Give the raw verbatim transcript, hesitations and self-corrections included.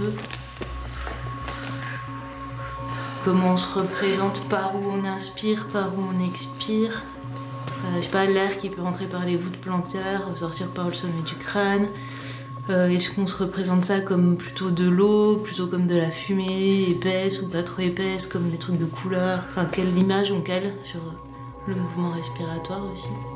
peu. Comment on se représente, par où on inspire, par où on expire. Euh, je sais pas, l'air qui peut rentrer par les voûtes plantaires, ressortir par le sommet du crâne. Euh, est-ce qu'on se représente ça comme plutôt de l'eau, plutôt comme de la fumée, épaisse ou pas trop épaisse, comme des trucs de couleur. Enfin, quelle image on cale sur le mouvement respiratoire aussi.